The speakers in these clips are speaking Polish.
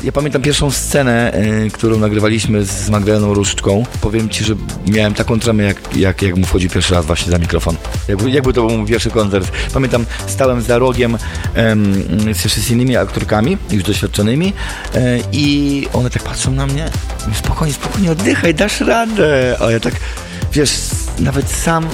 Ja pamiętam pierwszą scenę, którą nagrywaliśmy z Magdaleną Różczką. Powiem ci, że miałem taką tremę, jak mu wchodzi pierwszy raz właśnie za mikrofon. Jakby to był mój pierwszy koncert. Pamiętam, stałem za rogiem z innymi aktorkami, już doświadczonymi i one tak patrzą na mnie. Spokojnie, oddychaj, dasz radę. A ja tak, wiesz, nawet sam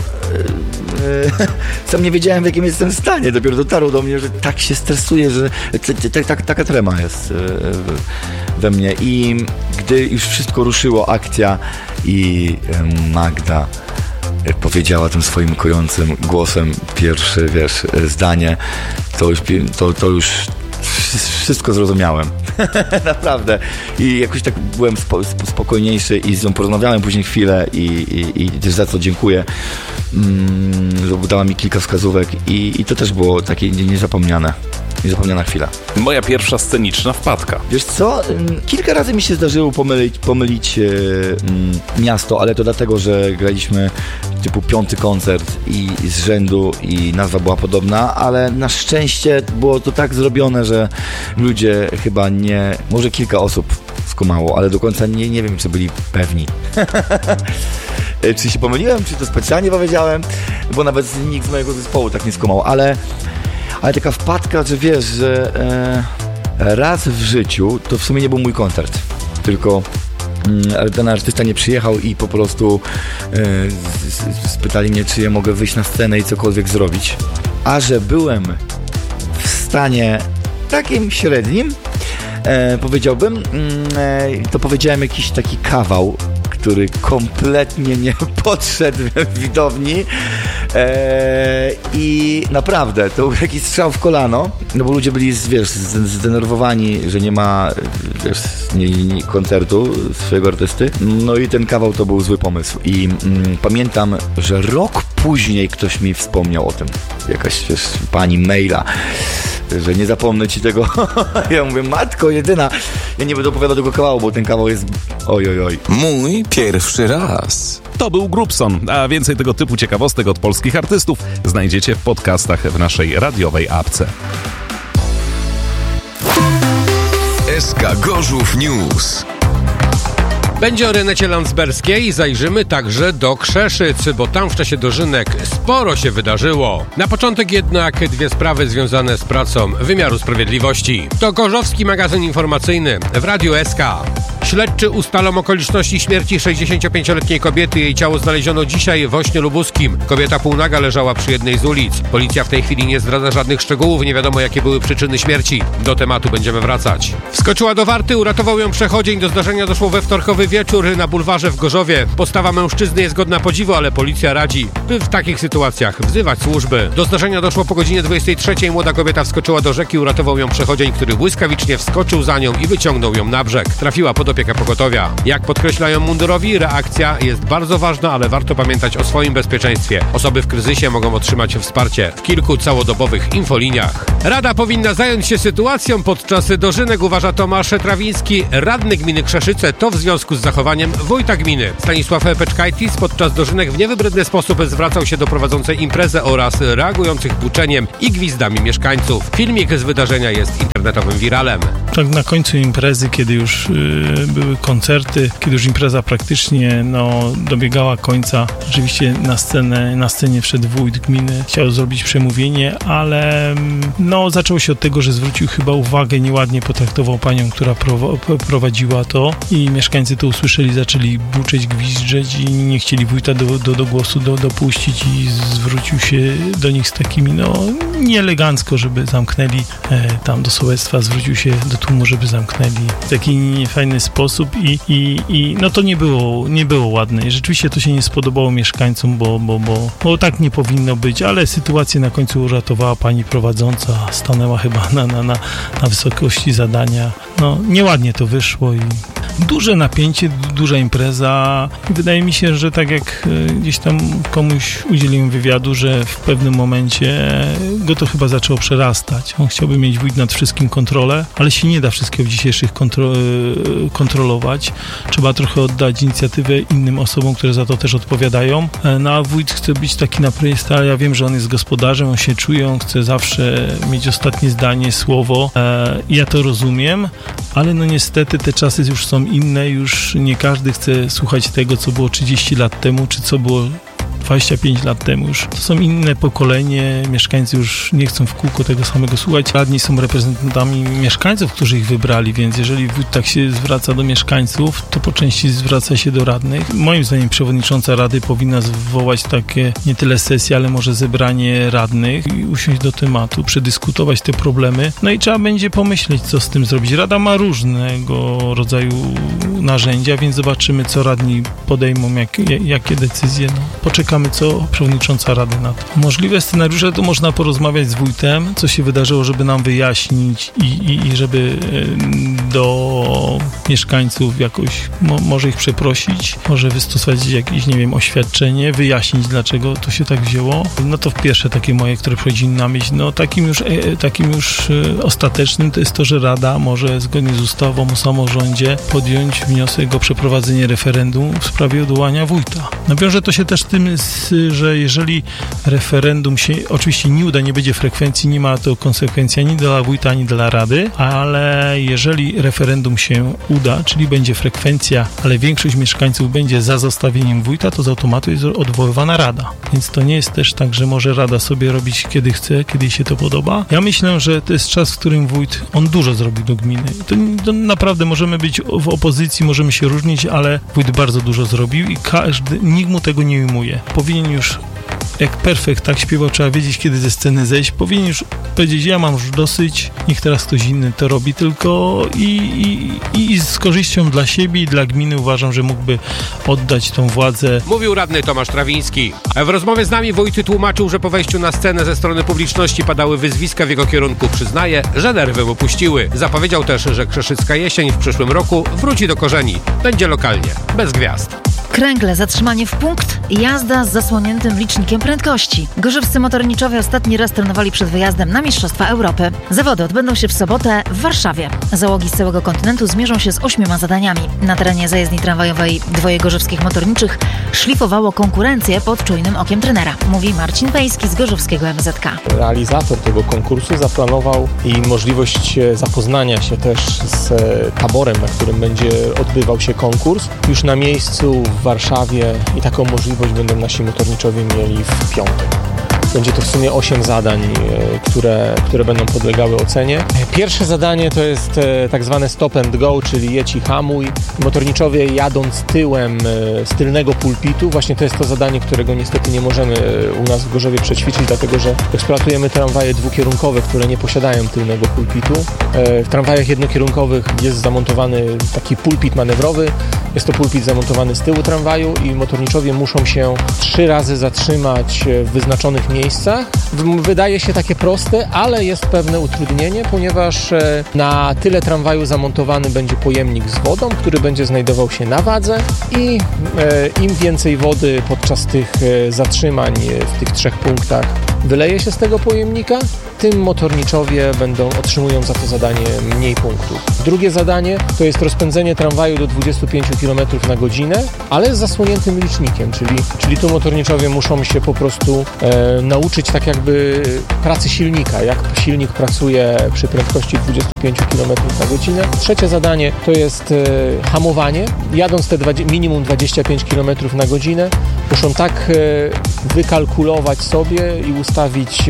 nie wiedziałem, w jakim jestem stanie. Dopiero dotarło do mnie, że tak się stresuję, że taka trema jest we mnie. I gdy już wszystko ruszyło, akcja i Magda powiedziała tym swoim kojącym głosem pierwsze, zdanie, to już wszystko zrozumiałem. Naprawdę. I jakoś tak byłem spokojniejszy i z nią porozmawiałem później chwilę i też za co dziękuję. Dała mi kilka wskazówek i to też było takie niezapomniana chwila. Moja pierwsza sceniczna wpadka. Wiesz co? Kilka razy mi się zdarzyło pomylić miasto, ale to dlatego, że graliśmy typu 5. koncert i z rzędu i nazwa była podobna, ale na szczęście było to tak zrobione, że ludzie chyba może kilka osób skumało, ale do końca nie wiem, czy byli pewni. Czy się pomyliłem, czy to specjalnie powiedziałem, bo nawet nikt z mojego zespołu tak nie skumał, ale taka wpadka, że wiesz, że raz w życiu to w sumie nie był mój koncert, tylko ten artysta nie przyjechał i po prostu spytali mnie, czy ja mogę wyjść na scenę i cokolwiek zrobić, a że byłem w stanie takim średnim, powiedziałbym, to powiedziałem jakiś taki kawał, który kompletnie nie podszedł w widowni i naprawdę to był jakiś strzał w kolano, no bo ludzie byli, wiesz, zdenerwowani, że nie ma, wiesz, koncertu swojego artysty, no i ten kawał to był zły pomysł i pamiętam, że rok później ktoś mi wspomniał o tym, jakaś, wiesz, pani maila, że nie zapomnę ci tego. Ja mówię, matko jedyna, ja nie będę opowiadał tego kawału, bo ten kawał jest oj. Mój pierwszy raz. To był Grubson, a więcej tego typu ciekawostek od polskich artystów znajdziecie w podcastach w naszej radiowej apce. SK Gorzów News. Będzie o Renecie Landsberskiej i zajrzymy także do Krzeszyc, bo tam w czasie dożynek sporo się wydarzyło. Na początek jednak dwie sprawy związane z pracą wymiaru sprawiedliwości. To gorzowski magazyn informacyjny w Radiu SK. Śledczy ustalą okoliczności śmierci 65-letniej kobiety. Jej ciało znaleziono dzisiaj w Ośnie Lubuskim. Kobieta półnaga leżała przy jednej z ulic. Policja w tej chwili nie zdradza żadnych szczegółów, nie wiadomo jakie były przyczyny śmierci. Do tematu będziemy wracać. Wskoczyła do Warty, uratował ją przechodzień. Do zdarzenia doszło we wtorkowy wieczór na bulwarze w Gorzowie. Postawa mężczyzny jest godna podziwu, ale policja radzi, by w takich sytuacjach wzywać służby. Do zdarzenia doszło po godzinie 23. Młoda kobieta wskoczyła do rzeki, uratował ją przechodzień, który błyskawicznie wskoczył za nią i wyciągnął ją na brzeg. Trafiła pod opiekę pogotowia. Jak podkreślają mundurowi, reakcja jest bardzo ważna, ale warto pamiętać o swoim bezpieczeństwie. Osoby w kryzysie mogą otrzymać wsparcie w kilku całodobowych infoliniach. Rada powinna zająć się sytuacją podczas dożynek, uważa Tomasz Trawiński, radny gminy Krzeszyce. To w związku z zachowaniem wójta gminy. Stanisław Peczkajtis podczas dożynek w niewybredny sposób zwracał się do prowadzącej imprezę oraz reagujących buczeniem i gwizdami mieszkańców. Filmik z wydarzenia jest internetowym wiralem. Tak na końcu imprezy, kiedy już były koncerty, kiedy już impreza praktycznie dobiegała końca, rzeczywiście na scenie wszedł wójt gminy, chciał zrobić przemówienie, ale zaczęło się od tego, że zwrócił chyba uwagę, nieładnie potraktował panią, która prowadziła to i mieszkańcy to usłyszeli, zaczęli buczeć, gwizdżeć i nie chcieli wójta do głosu dopuścić i zwrócił się do nich z takimi, nieelegancko, żeby zamknęli tam do sołectwa, zwrócił się do tłumu, żeby zamknęli w taki niefajny sposób i to nie było ładne i rzeczywiście to się nie spodobało mieszkańcom, bo tak nie powinno być, ale sytuację na końcu uratowała pani prowadząca, stanęła chyba na wysokości zadania. Nieładnie to wyszło i duże napięcie, duża impreza. Wydaje mi się, że tak jak gdzieś tam komuś udzieliłem wywiadu, że w pewnym momencie go to chyba zaczęło przerastać. On chciałby mieć wójt nad wszystkim kontrolę, ale się nie da wszystkiego w dzisiejszych kontrolować. Trzeba trochę oddać inicjatywę innym osobom, które za to też odpowiadają. A wójt chce być taki naprysta, ale ja wiem, że on jest gospodarzem, on się czuje, on chce zawsze mieć ostatnie zdanie, słowo. Ja to rozumiem, ale no niestety te czasy już są inne, już nie każdy chce słuchać tego, co było 30 lat temu, czy co było 25 lat temu już. To są inne pokolenie, mieszkańcy już nie chcą w kółko tego samego słuchać. Radni są reprezentantami mieszkańców, którzy ich wybrali, więc jeżeli wójt tak się zwraca do mieszkańców, to po części zwraca się do radnych. Moim zdaniem przewodnicząca rady powinna zwołać takie nie tyle sesje, ale może zebranie radnych i usiąść do tematu, przedyskutować te problemy. No i trzeba będzie pomyśleć, co z tym zrobić. Rada ma różnego rodzaju narzędzia, więc zobaczymy, co radni podejmą, jakie decyzje. No, poczekamy, co przewodnicząca rady na to. Możliwe scenariusze to można porozmawiać z wójtem, co się wydarzyło, żeby nam wyjaśnić i żeby do mieszkańców jakoś może ich przeprosić, może wystosować jakieś, nie wiem, oświadczenie, wyjaśnić, dlaczego to się tak wzięło. No to pierwsze takie moje, które przychodzi na myśl. No takim już ostatecznym to jest to, że rada może zgodnie z ustawą o samorządzie podjąć wniosek o przeprowadzenie referendum w sprawie odwołania wójta. No wiąże to się też z tym, że jeżeli referendum się oczywiście nie uda, nie będzie frekwencji, nie ma to konsekwencji ani dla wójta, ani dla rady, ale jeżeli referendum się uda, czyli będzie frekwencja, ale większość mieszkańców będzie za zostawieniem wójta, to z automatu jest odwoływana rada. Więc to nie jest też tak, że może rada sobie robić kiedy chce, kiedy jej się to podoba. Ja myślę, że to jest czas, w którym wójt, on dużo zrobił do gminy. To naprawdę możemy być w opozycji, możemy się różnić, ale wójt bardzo dużo zrobił i nikt mu tego nie ujmuje. Powinien już, jak Perfekt tak śpiewał, trzeba wiedzieć, kiedy ze sceny zejść. Powinien już powiedzieć, ja mam już dosyć, niech teraz ktoś inny to robi, tylko i z korzyścią dla siebie i dla gminy uważam, że mógłby oddać tą władzę. Mówił radny Tomasz Trawiński. W rozmowie z nami wójt tłumaczył, że po wejściu na scenę ze strony publiczności padały wyzwiska w jego kierunku. Przyznaje, że nerwy mu puściły. Zapowiedział też, że Krzeszycka Jesień w przyszłym roku wróci do korzeni. Będzie lokalnie, bez gwiazd. Kręgle, zatrzymanie w punkt, jazda z zasłoniętym licznikiem prędkości. Gorzywscy motorniczowie ostatni raz trenowali przed wyjazdem na Mistrzostwa Europy. Zawody odbędą się w sobotę w Warszawie. Załogi z całego kontynentu zmierzą się z 8 zadaniami. Na terenie zajezdni tramwajowej dwoje gorzywskich motorniczych szlifowało konkurencję pod czujnym okiem trenera, mówi Marcin Pejski z gorzywskiego MZK. Realizator tego konkursu zaplanował i możliwość zapoznania się też z taborem, na którym będzie odbywał się konkurs, już na miejscu w Warszawie i taką możliwość będą nasi motorniczowie mieli w piątek. Będzie to w sumie 8 zadań, które będą podlegały ocenie. Pierwsze zadanie to jest tak zwane stop and go, czyli jedź i hamuj. Motorniczowie jadąc tyłem z tylnego pulpitu, właśnie to jest to zadanie, którego niestety nie możemy u nas w Gorzowie przećwiczyć, dlatego że eksploatujemy tramwaje dwukierunkowe, które nie posiadają tylnego pulpitu. W tramwajach jednokierunkowych jest zamontowany taki pulpit manewrowy. Jest to pulpit zamontowany z tyłu tramwaju i motorniczowie muszą się 3 razy zatrzymać w wyznaczonych miejscach. Wydaje się takie proste, ale jest pewne utrudnienie, ponieważ na tyle tramwaju zamontowany będzie pojemnik z wodą, który będzie znajdował się na wadze i im więcej wody podczas tych zatrzymań w tych 3 punktach wyleje się z tego pojemnika, tym motorniczowie otrzymują za to zadanie mniej punktów. Drugie zadanie to jest rozpędzenie tramwaju do 25 km na godzinę, ale z zasłoniętym licznikiem, czyli tu motorniczowie muszą się po prostu nauczyć tak jakby pracy silnika, jak silnik pracuje przy prędkości 25 km na godzinę. Trzecie zadanie to jest hamowanie. Jadąc te minimum 25 km na godzinę, muszą tak wykalkulować sobie i ustawić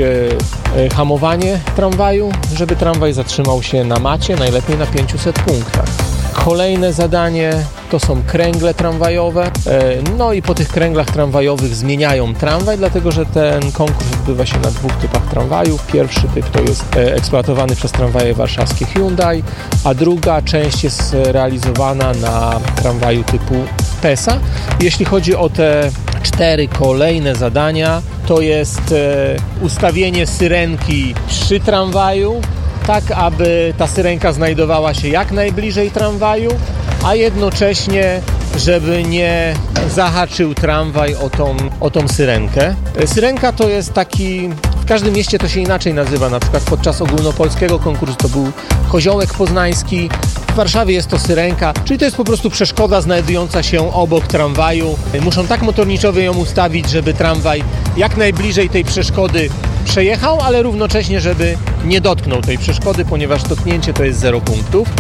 hamowanie tramwaju, żeby tramwaj zatrzymał się na macie, najlepiej na 500 punktach. Kolejne zadanie to są kręgle tramwajowe, no i po tych kręglach tramwajowych zmieniają tramwaj, dlatego że ten konkurs odbywa się na 2 typach tramwajów. Pierwszy typ to jest eksploatowany przez tramwaje warszawskie Hyundai, a druga część jest realizowana na tramwaju typu PESA. Jeśli chodzi o te 4 kolejne zadania, to jest ustawienie syrenki przy tramwaju, tak aby ta syrenka znajdowała się jak najbliżej tramwaju, a jednocześnie żeby nie zahaczył tramwaj o tą syrenkę. Syrenka to jest taki, w każdym mieście to się inaczej nazywa, na przykład podczas ogólnopolskiego konkursu to był koziołek poznański, w Warszawie jest to syrenka, czyli to jest po prostu przeszkoda znajdująca się obok tramwaju. Muszą tak motorniczowie ją ustawić, żeby tramwaj jak najbliżej tej przeszkody przejechał, ale równocześnie, żeby nie dotkną tej przeszkody, ponieważ dotknięcie to jest 0 punktów.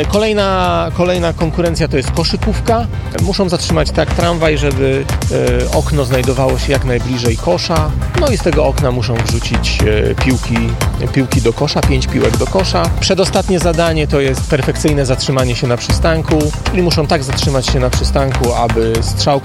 Kolejna konkurencja to jest koszykówka. Muszą zatrzymać tak tramwaj, żeby okno znajdowało się jak najbliżej kosza. No i z tego okna muszą wrzucić piłki do kosza, 5 piłek do kosza. Przedostatnie zadanie to jest perfekcyjne zatrzymanie się na przystanku, czyli muszą tak zatrzymać się na przystanku, aby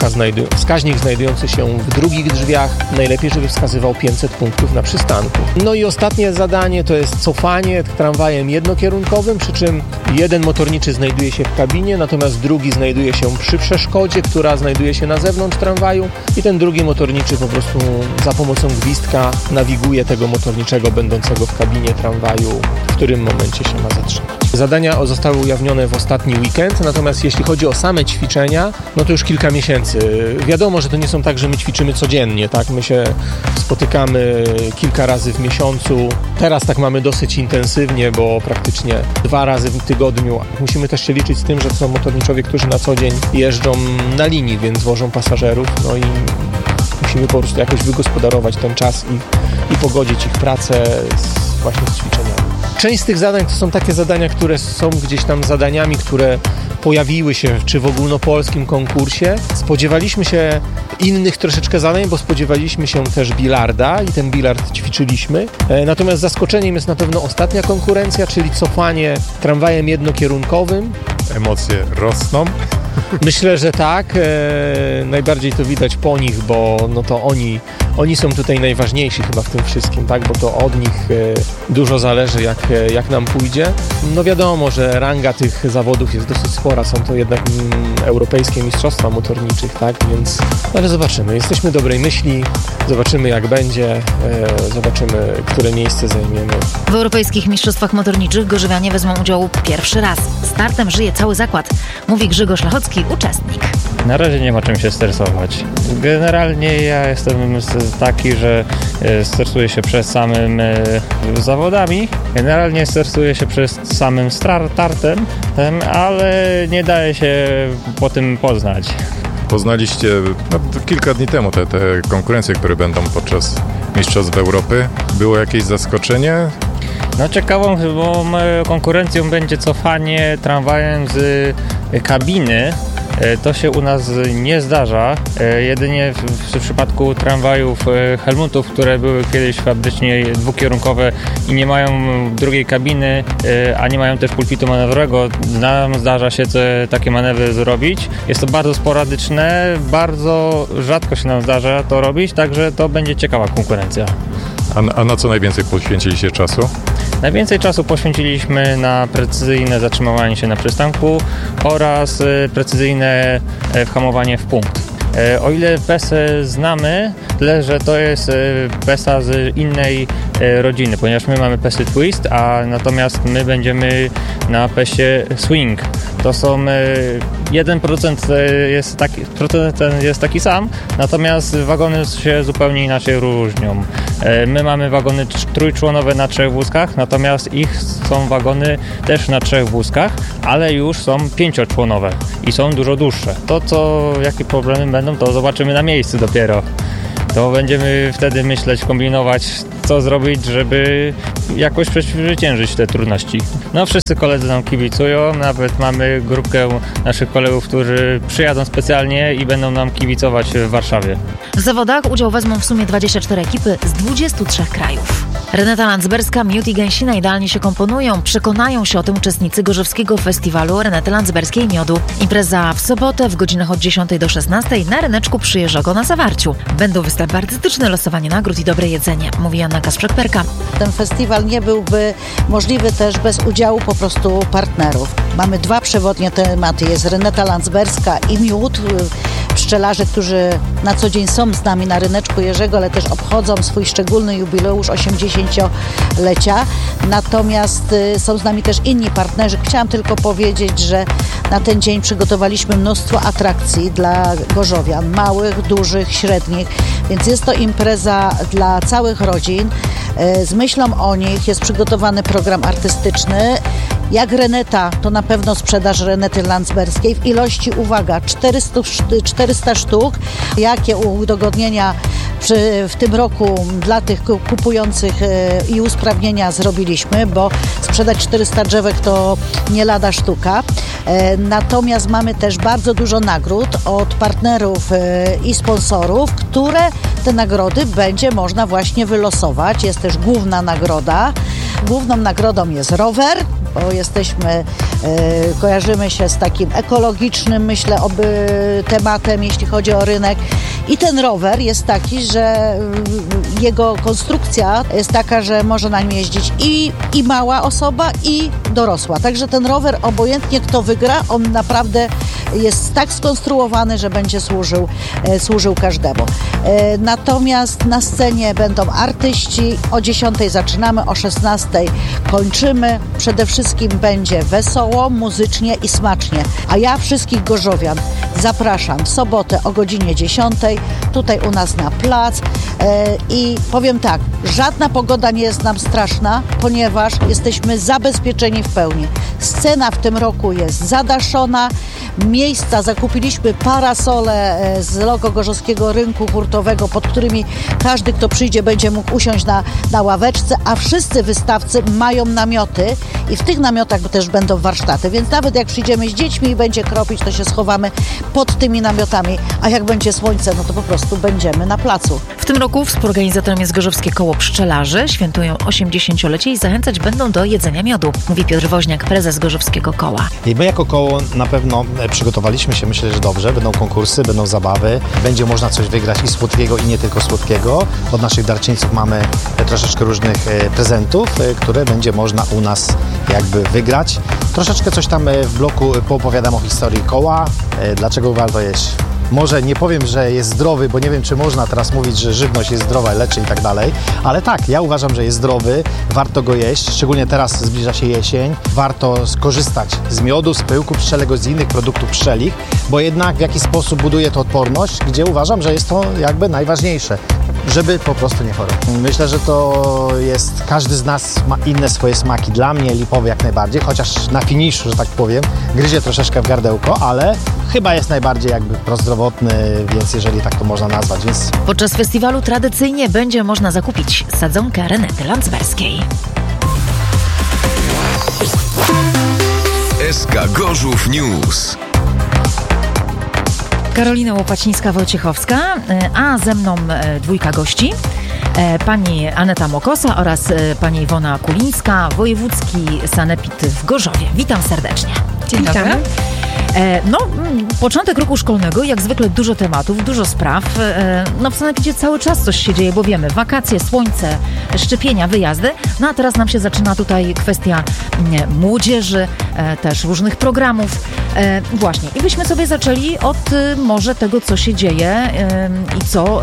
wskaźnik znajdujący się w drugich drzwiach najlepiej, żeby wskazywał 500 punktów na przystanku. No i ostatnie zadanie to jest cofanie tramwajem jednokierunkowym, przy czym jeden motorniczy znajduje się w kabinie, natomiast drugi znajduje się przy przeszkodzie, która znajduje się na zewnątrz tramwaju i ten drugi motorniczy po prostu za pomocą gwizdka nawiguje tego motorniczego będącego w kabinie tramwaju, w którym momencie się ma zatrzymać. Zadania zostały ujawnione w ostatni weekend, natomiast jeśli chodzi o same ćwiczenia, no to już kilka miesięcy. Wiadomo, że to nie są tak, że my ćwiczymy codziennie, tak? My się spotykamy kilka razy w miesiącu. Teraz tak mamy dosyć intensywnie, bo praktycznie 2 razy w tygodniu. Musimy też się liczyć z tym, że są motorniczowie, którzy na co dzień jeżdżą na linii, więc wożą pasażerów, no i musimy po prostu jakoś wygospodarować ten czas i pogodzić ich pracę właśnie z ćwiczeniami. Część z tych zadań to są takie zadania, które są gdzieś tam zadaniami, które pojawiły się czy w ogólnopolskim konkursie. Spodziewaliśmy się innych troszeczkę zadań, bo spodziewaliśmy się też bilarda i ten bilard ćwiczyliśmy. Natomiast zaskoczeniem jest na pewno ostatnia konkurencja, czyli cofanie tramwajem jednokierunkowym. Emocje rosną. Myślę, że tak. Najbardziej to widać po nich, bo no to oni są tutaj najważniejsi chyba w tym wszystkim, tak? Bo to od nich dużo zależy, jak nam pójdzie. No wiadomo, że ranga tych zawodów jest dosyć spora, są to jednak europejskie mistrzostwa motorniczych, tak? Więc, ale zobaczymy. Jesteśmy dobrej myśli, zobaczymy jak będzie, zobaczymy, które miejsce zajmiemy. W europejskich mistrzostwach motorniczych gorzowianie wezmą udział pierwszy raz. Startem żyje cały zakład, mówi Grzegorz Lachocki, uczestnik. Na razie nie ma czym się stresować. Generalnie ja jestem taki, że stresuję się przed samym zawodami. Generalnie stresuję się przed samym startem, ale nie daje się po tym poznać. Poznaliście kilka dni temu te konkurencje, które będą podczas Mistrzostw Europy. Było jakieś zaskoczenie? No ciekawą konkurencją będzie cofanie tramwajem z kabiny. To się u nas nie zdarza. Jedynie w przypadku tramwajów Helmutów, które były kiedyś fabrycznie dwukierunkowe i nie mają drugiej kabiny, a nie mają też pulpitu manewrowego, nam zdarza się takie manewry zrobić. Jest to bardzo sporadyczne, bardzo rzadko się nam zdarza to robić, także to będzie ciekawa konkurencja. A na co najwięcej poświęciliście czasu? Najwięcej czasu poświęciliśmy na precyzyjne zatrzymywanie się na przystanku oraz precyzyjne whamowanie w punkt. O ile PESę znamy, tyle że to jest PESA z innej rodziny, ponieważ my mamy PESy Twist, a natomiast my będziemy na PESie Swing. To są 1% jest taki sam, natomiast wagony się zupełnie inaczej różnią. My mamy wagony trójczłonowe na 3 wózkach, natomiast ich są wagony też na 3 wózkach, ale już są 5członowe i są dużo dłuższe. Jakie problemy będą, to zobaczymy na miejscu dopiero. To będziemy wtedy myśleć, kombinować, co zrobić, żeby jakoś przezwyciężyć te trudności. No wszyscy koledzy nam kibicują, nawet mamy grupkę naszych kolegów, którzy przyjadą specjalnie i będą nam kibicować w Warszawie. W zawodach udział wezmą w sumie 24 ekipy z 23 krajów. Renata Landsberska, Miód i Gęsina idealnie się komponują. Przekonają się o tym uczestnicy Gorzowskiego Festiwalu Renaty Landsberskiej i Miodu. Impreza w sobotę w godzinach od 10 do 16 na ryneczku przy Jeżogo na Zawarciu. Będą występy artystyczne, losowanie nagród i dobre jedzenie, mówi Anna Kasprzak-Perka. Ten festiwal nie byłby możliwy też bez udziału po prostu partnerów. Mamy 2 przewodnie tematy. Jest Renata Landsberska i Miód. Pszczelarze, którzy na co dzień są z nami na ryneczku Jerzego, ale też obchodzą swój szczególny jubileusz 80-lecia. Natomiast są z nami też inni partnerzy. Chciałam tylko powiedzieć, że na ten dzień przygotowaliśmy mnóstwo atrakcji dla gorzowian, małych, dużych, średnich, więc jest to impreza dla całych rodzin. Z myślą o nich jest przygotowany program artystyczny. Jak Reneta, to na pewno sprzedaż Renety Landsberskiej w ilości, uwaga, 400 sztuk. Jakie udogodnienia w tym roku dla tych kupujących i usprawnienia zrobiliśmy, bo sprzedać 400 drzewek to nie lada sztuka. Natomiast mamy też bardzo dużo nagród od partnerów i sponsorów, które te nagrody będzie można właśnie wylosować. Jest też główna nagroda. Główną nagrodą jest rower, bo kojarzymy się z takim ekologicznym, myślę, tematem, jeśli chodzi o rynek. I ten rower jest taki, że jego konstrukcja jest taka, że może na nim jeździć i mała osoba, i dorosła. Także ten rower, obojętnie kto wygra, on naprawdę jest tak skonstruowany, że będzie służył każdemu. Natomiast na scenie będą artyści. O 10:00 zaczynamy, o 16:00 kończymy. Przede wszystkim będzie wesoło, muzycznie i smacznie. A ja wszystkich gorzowian zapraszam w sobotę o godzinie 10:00 tutaj u nas na plac. I powiem tak, żadna pogoda nie jest nam straszna, ponieważ jesteśmy zabezpieczeni w pełni. Scena w tym roku jest zadaszona, miejsca zakupiliśmy parasole z logo Gorzowskiego Rynku Hurtowego, pod którymi każdy, kto przyjdzie, będzie mógł usiąść na ławeczce, a wszyscy wystawcy mają namioty i w tych namiotach też będą warsztaty, więc nawet jak przyjdziemy z dziećmi i będzie kropić, to się schowamy pod tymi namiotami, a jak będzie słońce, no to po prostu będziemy na placu. W tym roku współorganizatorem jest Gorzowskie Koło Pszczelarzy. Świętują 80-lecie i zachęcać będą do jedzenia miodu, mówi Piotr Woźniak, prezes Gorzowskiego Koła. I my jako koło na pewno przygotowaliśmy się, myślę, że dobrze. Będą konkursy, będą zabawy, będzie można coś wygrać i słodkiego, i nie tylko słodkiego. Od naszych darczyńców mamy troszeczkę różnych prezentów, które będzie można u nas jakby wygrać. Troszeczkę coś tam w bloku poopowiadam o historii koła, dlaczego warto jeść. Może nie powiem, że jest zdrowy, bo nie wiem, czy można teraz mówić, że żywność jest zdrowa, leczy i tak dalej, ale tak, ja uważam, że jest zdrowy, warto go jeść, szczególnie teraz zbliża się jesień, warto skorzystać z miodu, z pyłku pszczelego, z innych produktów pszczelich, bo jednak w jakiś sposób buduje to odporność, gdzie uważam, że jest to jakby najważniejsze, żeby po prostu nie chorować. Myślę, że to jest, każdy z nas ma inne swoje smaki, dla mnie lipowy jak najbardziej, chociaż na finiszu, że tak powiem, gryzie troszeczkę w gardełko, ale chyba jest najbardziej jakby prozdrowotny, więc jeżeli tak to można nazwać. Więc... Podczas festiwalu tradycyjnie będzie można zakupić sadzonkę Renety Landsberskiej. SK Gorzów News. Karolina Łopacińska-Wojciechowska, a ze mną dwójka gości. Pani Aneta Mokosa oraz pani Iwona Kulińska, wojewódzki sanepid w Gorzowie. Witam serdecznie. Dzień dobry. No, początek roku szkolnego, jak zwykle dużo tematów, dużo spraw. No w sanepidzie cały czas coś się dzieje, bo wiemy, wakacje, słońce, szczepienia, wyjazdy. No a teraz nam się zaczyna tutaj kwestia młodzieży, też różnych programów. Właśnie. I byśmy sobie zaczęli od może tego, co się dzieje i co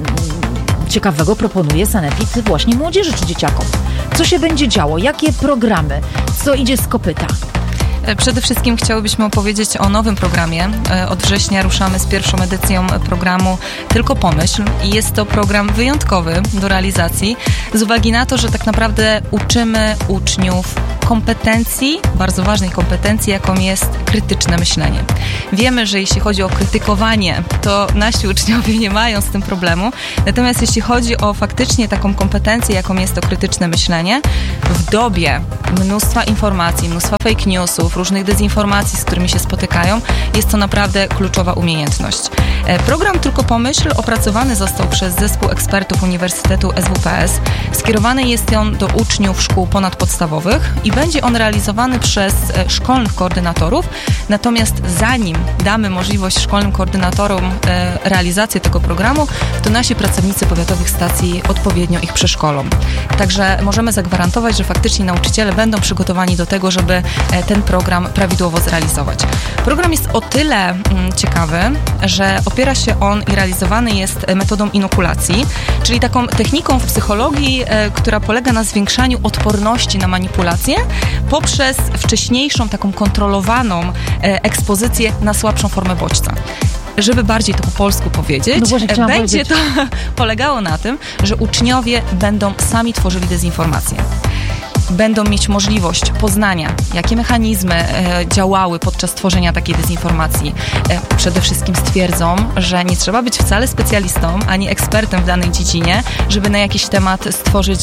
ciekawego proponuje sanepid właśnie młodzieży czy dzieciakom. Co się będzie działo? Jakie programy? Co idzie z kopyta? Przede wszystkim chciałybyśmy opowiedzieć o nowym programie. Od września ruszamy z pierwszą edycją programu Tylko Pomyśl i jest to program wyjątkowy do realizacji z uwagi na to, że tak naprawdę uczymy uczniów kompetencji, bardzo ważnej kompetencji, jaką jest krytyczne myślenie. Wiemy, że jeśli chodzi o krytykowanie, to nasi uczniowie nie mają z tym problemu, natomiast jeśli chodzi o faktycznie taką kompetencję, jaką jest to krytyczne myślenie, w dobie mnóstwa informacji, mnóstwa fake newsów, różnych dezinformacji, z którymi się spotykają, jest to naprawdę kluczowa umiejętność. Program Tylko Pomyśl opracowany został przez zespół ekspertów Uniwersytetu SWPS. Skierowany jest on do uczniów szkół ponadpodstawowych i będzie on realizowany przez szkolnych koordynatorów. Natomiast zanim damy możliwość szkolnym koordynatorom realizacji tego programu, to nasi pracownicy powiatowych stacji odpowiednio ich przeszkolą. Także możemy zagwarantować, że faktycznie nauczyciele będą przygotowani do tego, żeby ten program prawidłowo zrealizować. Program jest o tyle ciekawy, że opiera się on i realizowany jest metodą inokulacji, czyli taką techniką w psychologii, która polega na zwiększaniu odporności na manipulacje poprzez wcześniejszą taką kontrolowaną ekspozycję na słabszą formę bodźca. Żeby bardziej to po polsku powiedzieć, będzie to polegało na tym, że uczniowie będą sami tworzyli dezinformację. będą mieć możliwość poznania, jakie mechanizmy działały podczas tworzenia takiej dezinformacji. Przede wszystkim stwierdzą, że nie trzeba być wcale specjalistą ani ekspertem w danej dziedzinie, żeby na jakiś temat stworzyć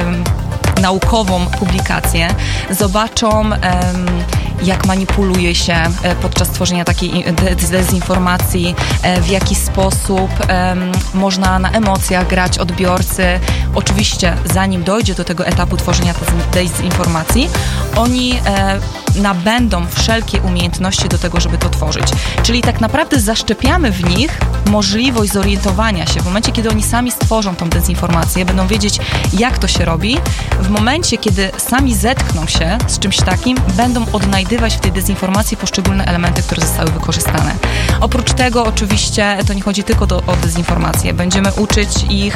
naukową publikację. Zobaczą, jak manipuluje się podczas tworzenia takiej dezinformacji, w jaki sposób można na emocjach grać odbiorcy. Oczywiście, zanim dojdzie do tego etapu tworzenia dezinformacji, oni nabędą wszelkie umiejętności do tego, żeby to tworzyć. Czyli tak naprawdę zaszczepiamy w nich możliwość zorientowania się. W momencie, kiedy oni sami stworzą tą dezinformację, będą wiedzieć, jak to się robi. W momencie, kiedy sami zetkną się z czymś takim, będą odnajdywać w tej dezinformacji poszczególne elementy, które zostały wykorzystane. Oprócz tego oczywiście to nie chodzi tylko o dezinformację. Będziemy uczyć ich,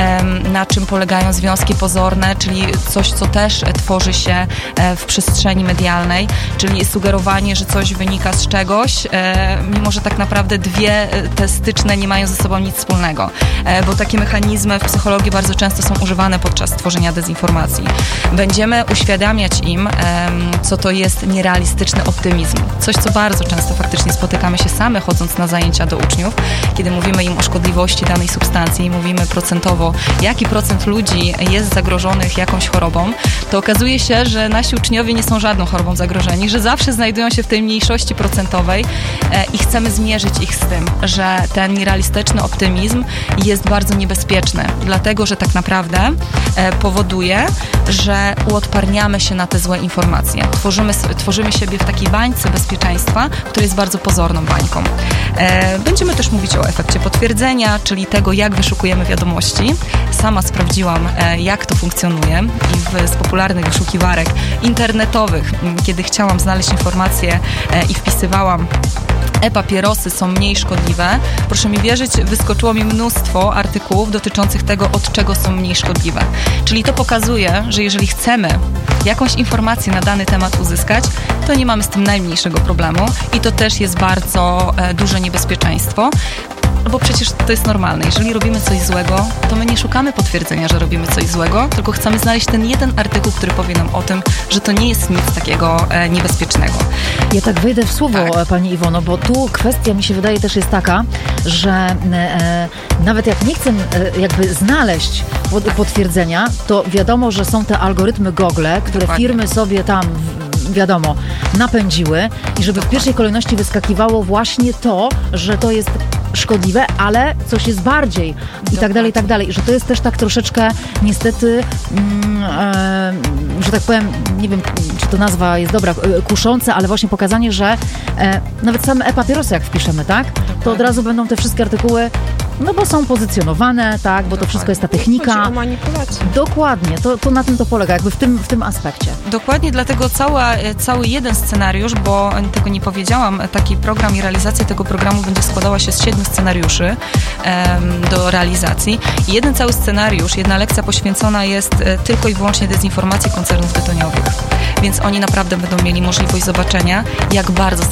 na czym polegają związki pozorne, czyli coś, co też tworzy się w przestrzeni medialnej, czyli sugerowanie, że coś wynika z czegoś, mimo że tak naprawdę dwie te styczne nie mają ze sobą nic wspólnego, bo takie mechanizmy w psychologii bardzo często są używane podczas tworzenia dezinformacji. Będziemy uświadamiać im, co to jest nierealistyczny optymizm. Coś, co bardzo często faktycznie spotykamy się same, chodząc na zajęcia do uczniów, kiedy mówimy im o szkodliwości danej substancji i mówimy procentowo, jaki procent ludzi jest zagrożonych jakąś chorobą, to okazuje się, że nasi uczniowie nie są żadną chorobą zagrożeni, że zawsze znajdują się w tej mniejszości procentowej i chcemy zmierzyć ich z tym, że ten nierealistyczny optymizm jest bardzo niebezpieczny, dlatego, że tak naprawdę powoduje, że uodparniamy się na te złe informacje. Tworzymy siebie w takiej bańce bezpieczeństwa, która jest bardzo pozorną bańką. Będziemy też mówić o efekcie potwierdzenia, czyli tego, jak wyszukujemy wiadomości. Sama sprawdziłam, jak to funkcjonuje i z popularnych wyszukiwarek internetowych, kiedy chciałam znaleźć informacje i wpisywałam e-papierosy są mniej szkodliwe. Proszę mi wierzyć, wyskoczyło mi mnóstwo artykułów dotyczących tego, od czego są mniej szkodliwe. Czyli to pokazuje, że jeżeli chcemy jakąś informację na dany temat uzyskać, to nie mamy z tym najmniejszego problemu i to też jest bardzo duże niebezpieczeństwo. Bo przecież to jest normalne. Jeżeli robimy coś złego, to my nie szukamy potwierdzenia, że robimy coś złego, tylko chcemy znaleźć ten jeden artykuł, który powie nam o tym, że to nie jest nic takiego niebezpiecznego. Ja tak wejdę w słowo, Pani Iwono, bo tu kwestia mi się wydaje też jest taka, że nawet jak nie chcę jakby znaleźć potwierdzenia, to wiadomo, że są te algorytmy Google, które firmy sobie tam wiadomo, napędziły i żeby w pierwszej kolejności wyskakiwało właśnie to, że to jest szkodliwe, ale coś jest bardziej i tak dalej, i że to jest też tak troszeczkę niestety, że tak powiem, nie wiem, czy to nazwa jest dobra, kuszące, ale właśnie pokazanie, że nawet same e-papierosy jak wpiszemy, tak, to od razu będą te wszystkie artykuły, no bo są pozycjonowane, tak, bo to wszystko jest ta technika. Chodzi o manipulację. Dokładnie, to na tym to polega, jakby w tym aspekcie. Dokładnie, dlatego cały jeden scenariusz, bo tego nie powiedziałam, taki program i realizacja tego programu będzie składała się z 7 scenariuszy do realizacji. I jeden cały scenariusz, jedna lekcja poświęcona jest tylko i wyłącznie dezinformacji koncernów tytoniowych. Więc oni naprawdę będą mieli możliwość zobaczenia, jak bardzo